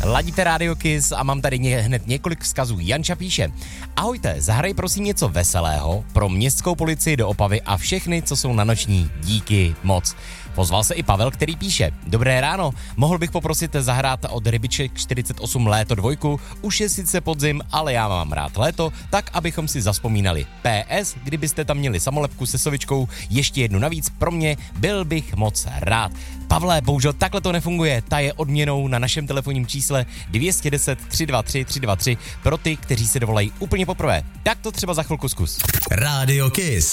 Ladíte Radio Kiss a mám tady hned několik vzkazů. Janča píše: ahojte, zahraj prosím něco veselého pro městskou policii do Opavy a všechny, co jsou na noční. Díky moc. Pozval se i Pavel, který píše: dobré ráno, mohl bych poprosit zahrát od Rybiček 48 Léto 2, už je sice podzim, ale já mám rád léto, tak abychom si zazpomínali. PS, kdybyste tam měli samolepku se sovičkou, ještě jednu navíc pro mě, byl bych moc rád. Pavle, bohužel takhle to nefunguje, ta je odměnou na našem telefonním čísle 210 323 323 pro ty, kteří se dovolají úplně poprvé. Tak to třeba za chvilku zkus. Radio Kiss.